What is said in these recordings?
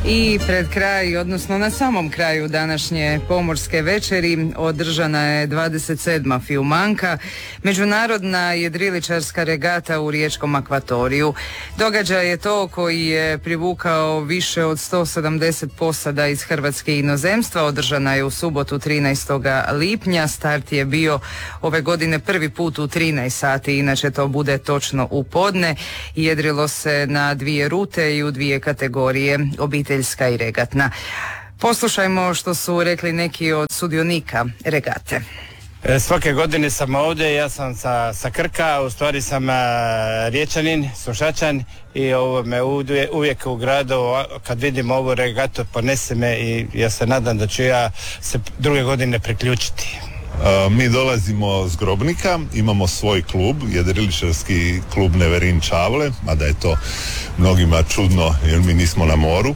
I pred kraj, odnosno na samom kraju današnje pomorske večeri održana je 27. Fiumanka, međunarodna jedriličarska regata u riječkom akvatoriju. Događaj je to koji je privukao više od 170 posada iz Hrvatske i inozemstva. Održana je u subotu 13. lipnja. Start je bio ove godine prvi put u 13 sati, inače to bude točno u podne. Jedrilo se na dvije rute i u dvije kategorije, obiteljska i regatna. Poslušajmo što su rekli neki od sudionika regate. Svake godine sam ovdje, ja sam sa Krka, u stvari sam Riječanin, Sušačan i ovo me uvijek u gradu, kad vidim ovu regatu, ponese me i ja se nadam da ću ja se druge godine priključiti. Mi dolazimo s Grobnika, imamo svoj klub, jedriličarski klub Neverin Čavle, mada je to mnogima čudno jer mi nismo na moru,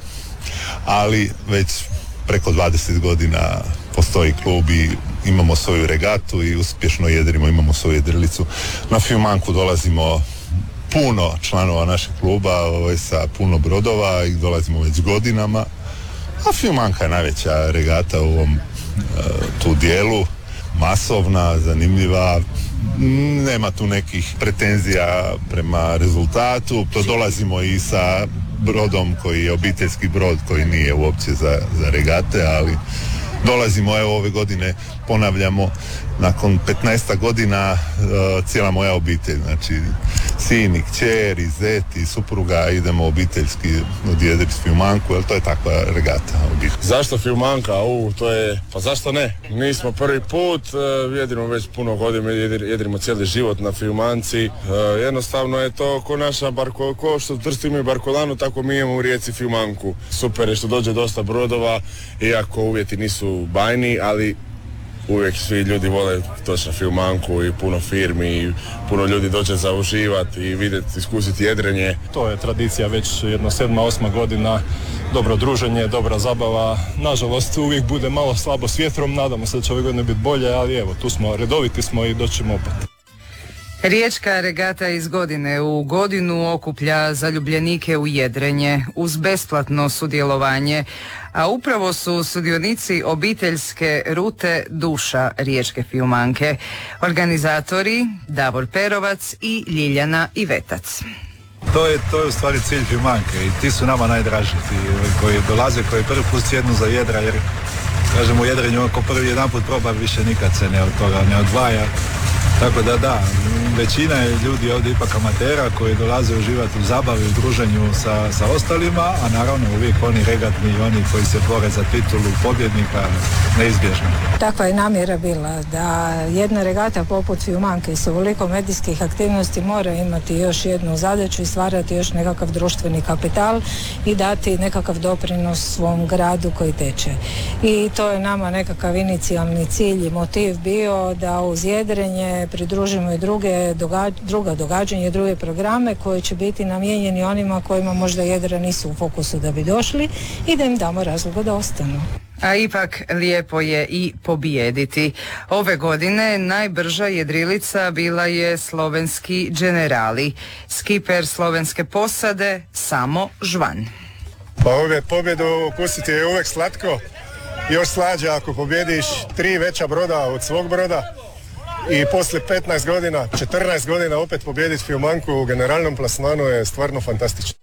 ali već preko 20 godina postoji klub i imamo svoju regatu i uspješno jedrimo, imamo svoju jedrilicu. Na Fiumanku dolazimo puno članova našeg kluba, sa puno brodova i dolazimo već godinama, a Fiumanka je najveća regata u ovom tu dijelu. Masovna, zanimljiva, nema tu nekih pretenzija prema rezultatu, to dolazimo i sa brodom koji je obiteljski brod koji nije uopće za regate, ali dolazimo, evo ove godine ponavljamo, nakon 15 godina cijela moja obitelj, znači sin i kćer i zet i supruga, idemo obiteljski odjedriti Fiumanku, jer to je takva regata obitelj. Zašto Fiumanka? Pa zašto ne? Mi smo prvi put, jedrimo već puno godina, jedrimo cijeli život na Fiumanci. Jednostavno je to ko naša ko što Trst imaju Barkolanu, tako mi imamo u Rijeci Fiumanku. Super je što dođe dosta brodova, iako uvjeti nisu bajni, ali uvijek svi ljudi vole točno Fiumanku i puno firmi i puno ljudi dođe za uživati i vidjeti, iskusiti jedrenje. To je tradicija već jedno 7-8 godina, dobro druženje, dobra zabava. Nažalost uvijek bude malo slabo s vjetrom, nadamo se da će ove godine biti bolje, ali evo tu smo, redoviti smo i doćemo opet. Riječka regata iz godine u godinu okuplja zaljubljenike u jedrenje uz besplatno sudjelovanje, a upravo su sudionici obiteljske rute duša Riječke Fiumanke. Organizatori Davor Perovac i Ljiljana Ivetac. To je u stvari cilj Fiumanke i ti su nama najdraži, ti koji dolaze, koji prvi put sjednu za jedra, jer kažemo u jedrenju ako prvi jedan put proba više nikad se ne od toga ne odvaja. Tako da, većina je ljudi ovdje ipak amatera koji dolaze uživati u zabavi, u druženju sa ostalima, a naravno uvijek oni regatni i oni koji se bore za titulu pobjednika neizbježno. Takva je namjera bila da jedna regata poput Fiumanke s ovoliko medijskih aktivnosti mora imati još jednu zadaću i stvarati još nekakav društveni kapital i dati nekakav doprinos svom gradu koji teče. I to je nama nekakav inicijalni cilj i motiv bio da uz jedrenje pridružimo i druga događanja i druge programe koji će biti namijenjeni onima kojima možda jedra nisu u fokusu da bi došli i da im damo razloga da ostanu. A ipak lijepo je i pobijediti. Ove godine najbrža jedrilica bila je slovenski Generali. Skiper slovenske posade Samo Žvan. Pa ove pobjedu pustiti je uvijek slatko. Još slađe ako pobjediš 3 veća broda od svog broda. I poslije 15 godina, 14 godina opet pobijediti Fiumanku u generalnom plasmanu je stvarno fantastično.